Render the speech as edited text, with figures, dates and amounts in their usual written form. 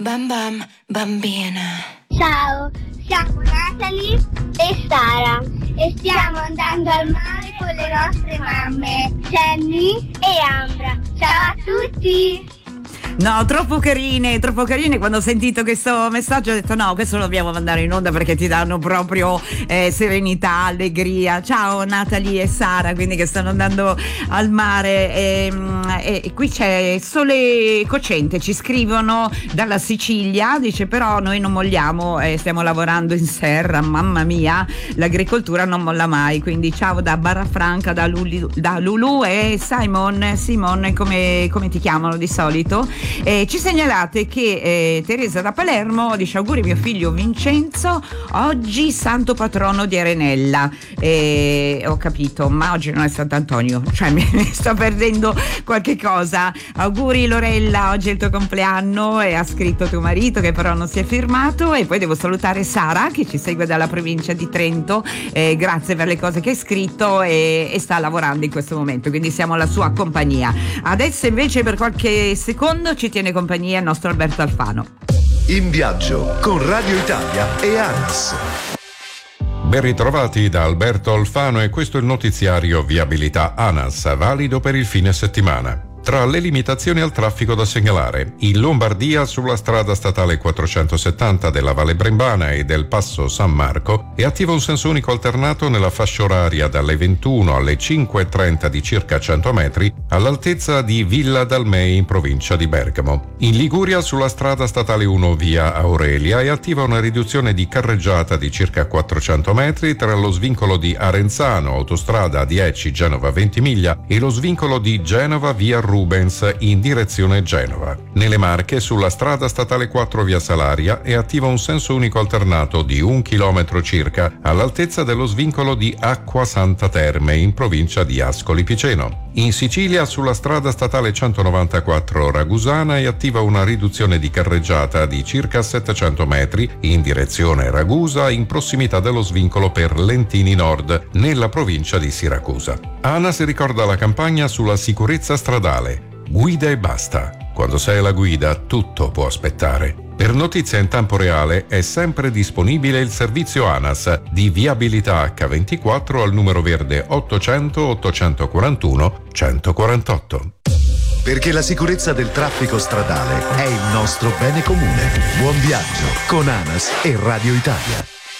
Bam bam, bambina. Ciao, siamo Natalie e Sara e stiamo andando al mare con le nostre mamme, Jenny e Ambra. Ciao a tutti! No, troppo carine. Quando ho sentito questo messaggio ho detto no, questo lo dobbiamo mandare in onda perché ti danno proprio serenità, allegria. Ciao Natalie e Sara, quindi che stanno andando al mare e qui c'è Sole Cocente, ci scrivono dalla Sicilia, dice però noi non molliamo, stiamo lavorando in serra, mamma mia, l'agricoltura non molla mai, quindi ciao da Barrafranca, da Lulu e Simon, come ti chiamano di solito? Ci segnalate che Teresa da Palermo dice auguri mio figlio Vincenzo, oggi santo patrono di Arenella. Ho capito, ma oggi non è Sant'Antonio, cioè mi sto perdendo qualche cosa. Auguri Lorella, oggi è il tuo compleanno e ha scritto tuo marito che però non si è firmato. E poi devo salutare Sara che ci segue dalla provincia di Trento, grazie per le cose che hai scritto e sta lavorando in questo momento, quindi siamo alla sua compagnia. Adesso invece per qualche secondo ci tiene compagnia il nostro Alberto Alfano. In viaggio con Radio Italia e ANAS. Ben ritrovati da Alberto Alfano e questo è il notiziario Viabilità ANAS, valido per il fine settimana. Tra le limitazioni al traffico da segnalare, in Lombardia sulla strada statale 470 della Valle Brembana e del Passo San Marco è attivo un senso unico alternato nella fascia oraria dalle 21 alle 5:30 di circa 100 metri all'altezza di Villa Dalmei in provincia di Bergamo. In Liguria sulla strada statale 1 via Aurelia è attiva una riduzione di carreggiata di circa 400 metri tra lo svincolo di Arenzano, autostrada A10 Genova Ventimiglia e lo svincolo di Genova via Rubens in direzione Genova. Nelle Marche sulla strada statale 4 via Salaria è attivo un senso unico alternato di 1 chilometro circa all'altezza dello svincolo di Acqua Santa Terme in provincia di Ascoli Piceno. In Sicilia sulla strada statale 194 Ragusana è attiva una riduzione di carreggiata di circa 700 metri in direzione Ragusa in prossimità dello svincolo per Lentini Nord nella provincia di Siracusa. ANAS ricorda la campagna sulla sicurezza stradale. Guida e basta. Quando sei alla guida tutto può aspettare. Per notizie in tempo reale è sempre disponibile il servizio ANAS di viabilità H24 al numero verde 800 841 148. Perché la sicurezza del traffico stradale è il nostro bene comune. Buon viaggio con ANAS e Radio Italia.